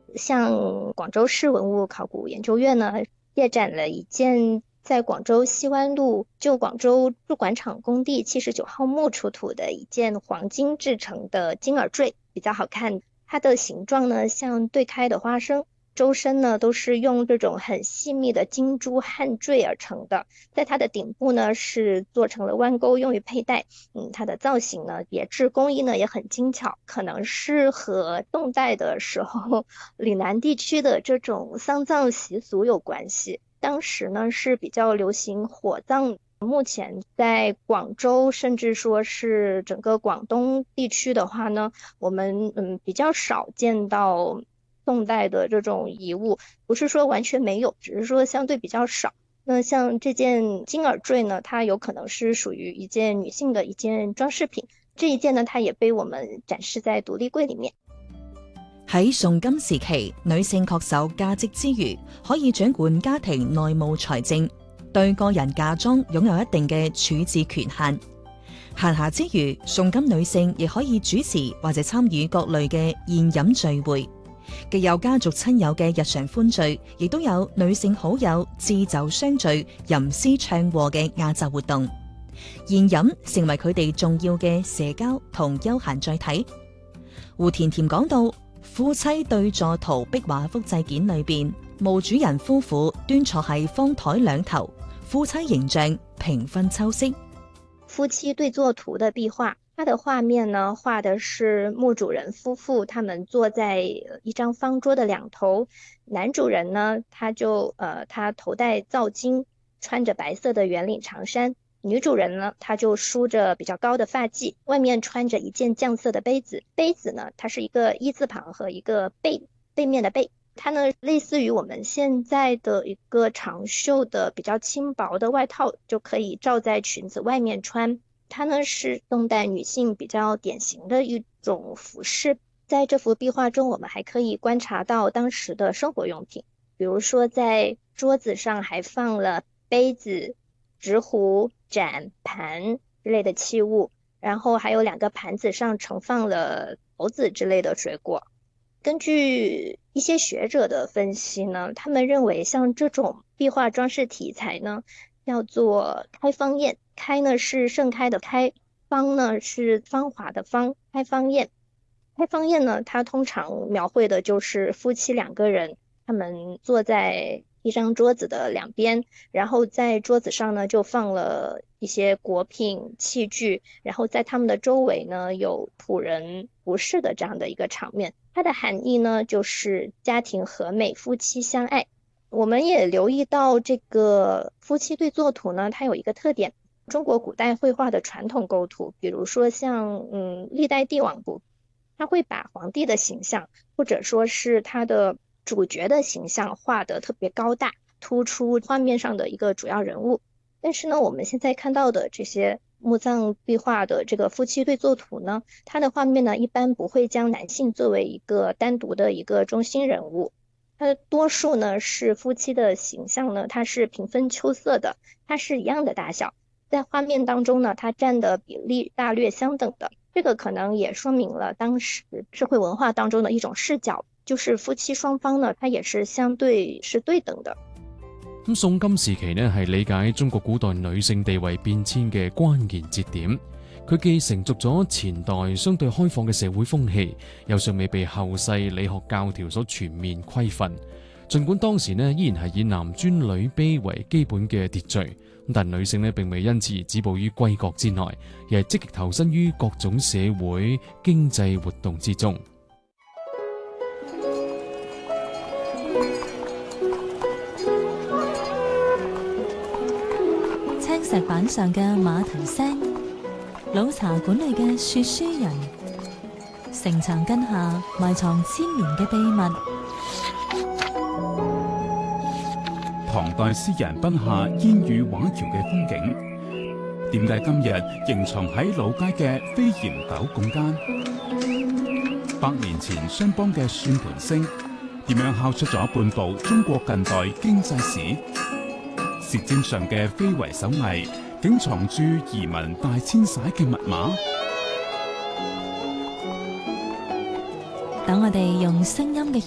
像广州市文物考古研究院呢，借展了一件在广州西湾路旧广州铸管厂工地79号墓出土的一件黄金制成的金耳坠，比较好看。它的形状呢像对开的花生，周身呢都是用这种很细密的金珠焊缀而成的，在它的顶部呢是做成了弯钩用于佩戴。它的造型呢别致工艺呢也很精巧，可能是和宋代的时候岭南地区的这种丧葬习俗有关系。当时呢是比较流行火葬，目前在广州甚至说是整个广东地区的话呢，我们比较少见到宋代的这种遗物，不是说完全没有，只是说相对比较少。那像这件金耳坠呢，它有可能是属于一件女性的一件装飾品，這一件呢，它也被我們展示在獨立櫃裡面。 喺崇金時期，女性確守價值之餘，可以掌管家庭內務財政，對個人嫁妝擁有一定嘅處置權限。閒暇之餘，崇金女性亦可以主持或者參與各類嘅宴飲聚會，既有家族親友嘅日常歡聚，亦都有女性好友置酒相聚、吟詩唱和嘅亞雜活動。宴飲成為佢哋重要嘅社交同休閒載體。胡甜甜講到，夫妻對坐圖壁畫複製件裏邊，墓主人夫婦端坐喺方台兩頭，夫妻形象平分秋色。 夫妻對坐圖的壁畫，它的畫面呢，畫的是墓主人夫婦，他們坐在一張方桌的兩頭。男主人呢，他頭戴皂巾，穿着白色的圓領長衫。女主人呢，她就梳着比較高的髮髻，外面穿着一件絳色的杯子。杯子呢，它是一個一字旁和一個背面的背。它呢，類似於我們現在的一個長袖的比較輕薄的外套，就可以罩在裙子外面穿。它呢，是宋代女性比較典型的一種服飾。在這幅壁畫中，我們還可以觀察到當時的生活用品，比如說在桌子上還放了杯子、直壺、盞、盤之類的器物，然後還有2個盤子上盛放了桃子之類的水果。根據一些學者的分析呢，他們認為像這種壁畫裝飾題材呢，叫做開芳宴。開呢是盛開的開，芳呢是芳華的芳，開芳宴。開芳宴呢，它通常描繪的就是夫妻2個人，他們坐在一張桌子的兩邊，然後在桌子上呢就放了一些果品器具，然後在他們的周圍呢有僕人服侍的這樣的一個場面。它的含義呢就是家庭和美，夫妻相愛。我們也留意到這個夫妻對坐圖呢，它有一個特點，中國古代繪畫的傳統構圖，比如說像歷代帝王圖，它會把皇帝的形象或者說是他的主角的形象畫得特別高大，突出畫面上的一個主要人物。但是呢，我們現在看到的這些墓葬壁畫的這個夫妻對坐圖呢，它的畫面呢一般不會將男性作為一個單獨的一個中心人物，它多數呢是夫妻的形象呢，它是平分秋色的，它是一樣的大小，在畫面當中呢，它佔的比例大略相等的。這個可能也說明了當時社會文化當中的一種視角，就是夫妻雙方呢，它也是相對是對等的。 咁宋金時期呢，係理解中國古代女性地位變遷嘅關鍵節點。佢既承續咗前代相對開放嘅社會風氣，又尚未被後世理學教條所全面規範。儘管當時呢依然係以男尊女卑為基本嘅秩序，但女性呢並未因此而止步於閨閣之內，而係積極投身於各種社會經濟活動之中。 青石板上嘅馬蹄聲，老茶館裏嘅說書人，城牆根下埋藏千年嘅秘密。 唐代詩人筆下煙雨畫橋嘅風景，點解今日仍藏喺老街嘅飛檐斗拱間？100年前商幫嘅算盤聲，點樣敲出咗半部中國近代經濟史？舌尖上嘅非遺手藝，竟藏住移民大遷徙嘅密碼。 等我哋用聲音嘅